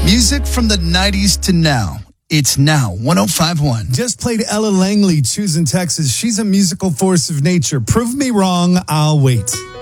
Music from the 90s to now. It's now 105.1. Just played Ella Langley, Choosing Texas. She's a musical force of nature. Prove me wrong, I'll wait.